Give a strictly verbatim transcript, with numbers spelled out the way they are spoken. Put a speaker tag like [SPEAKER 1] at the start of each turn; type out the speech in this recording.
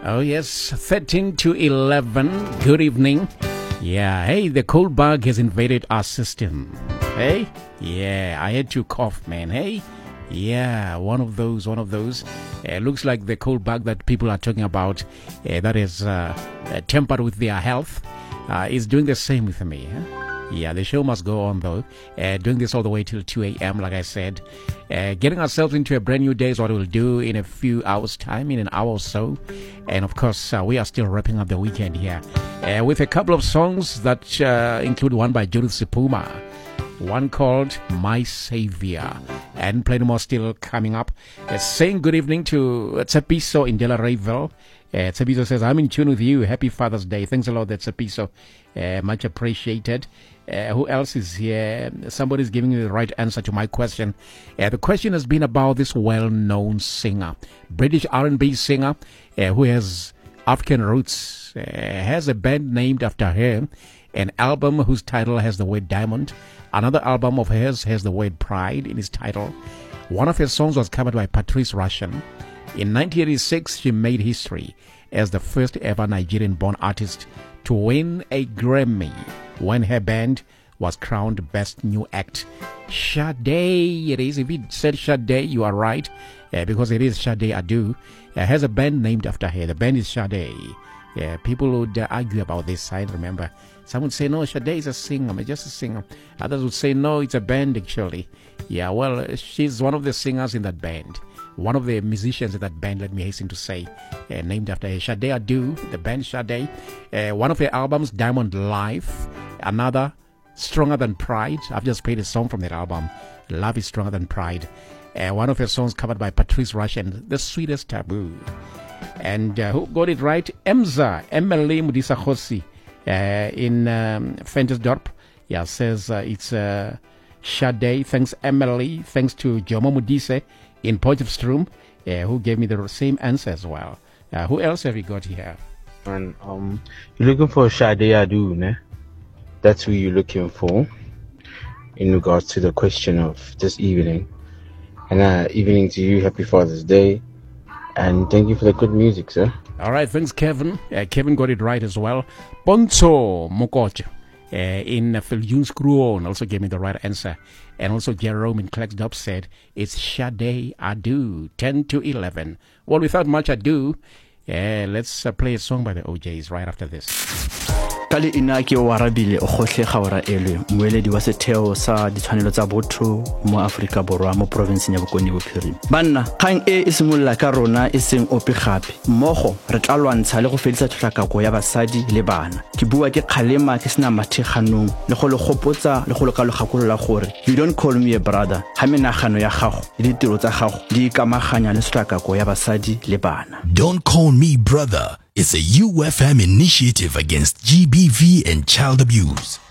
[SPEAKER 1] Oh, yes, thirteen to eleven. Good evening. Yeah, hey, the cold bug has invaded our system. Hey? Yeah, I had to cough, man. Hey? Yeah, one of those, one of those. Uh, looks like the cold bug that people are talking about uh, that is uh, uh, tempered with their health uh, is doing the same with me. Huh? Yeah, the show must go on, though. Uh, doing this all the way till two a.m., like I said. Uh, getting ourselves into a brand new day is what we'll do in a few hours' time, in an hour or so. And, of course, uh, we are still wrapping up the weekend here uh, with a couple of songs that uh, include one by Judith Sipuma, one called My Savior, and plenty more still coming up. Uh, saying good evening to Tsepiso in Dela Rayville. Uh, Tsepiso says, I'm in tune with you. Happy Father's Day. Thanks a lot, Tsepiso. Uh, much appreciated. Uh, who else is here? Somebody's giving me the right answer to my question. Uh, the question has been about this well-known singer, British R and B singer uh, who has African roots, uh, has a band named after her, an album whose title has the word diamond. Another album of hers has the word pride in its title. One of her songs was covered by Patrice Rushen. In nineteen eighty-six, she made history as the first ever Nigerian-born artist to win a Grammy when her band was crowned Best New Act. Sade, it is. If it said Sade, you are right, uh, because it is Sade Adu. Uh, has a band named after her. The band is Sade. Yeah, people would uh, argue about this. I remember. Some would say, no, Sade is a singer, I'm just a singer. Others would say, no, it's a band, actually. Yeah, well, she's one of the singers in that band. One of the musicians in that band, let me hasten to say, uh, named after her. Sade Adu, the band Sade. Uh, one of her albums, Diamond Life. Another, Stronger Than Pride. I've just played a song from that album. Love is Stronger Than Pride. Uh, one of her songs covered by Patrice Rushen, The Sweetest Taboo. And uh, who got it right? Emza, Emily Mudisa Khosi, uh, in um, Ventersdorp. Yeah, says uh, it's uh, Sade. Thanks, Emily. Thanks to Jomo Mudise in Potchefstroom, uh, who gave me the same answer as well. Uh, who else have we got here?
[SPEAKER 2] And um, you're looking for Sade Adu, ne? That's who you're looking for in regards to the question of this evening. And uh, evening to you. Happy Father's Day. And thank you for the good music, sir.
[SPEAKER 1] All right, thanks, Kevin. Uh, Kevin got it right as well. Bonzo Mokoch uh, in Filjunscruon also gave me the right answer. And also Jerome in Klecksdorp said, it's Sade Adu, ten to eleven. Well, without much ado, uh, let's uh, play a song by the O Js right after this.
[SPEAKER 3] Kali inaki o warabile o khohle khaora elwe moeledi wa setheo sa ditshwanelo tsa botho mo Afrika Borwa mo province ya Bokone Bophirima. Banna kgang e isimolla ka rona e seng ope gape mmogo re tla lwantsha le go fedisa tlhakako ya basadi le bana. Ke bua ke kgalema ke sina matheganong le go le gopotsa le go le ka lo gakolola gore you don't call me a brother ha menagano ya gago le ditiro tsa gago di ikamaganya le tlhakako ya basadi le bana.
[SPEAKER 4] Don't call me brother. It's a U F M initiative against G B V and child abuse.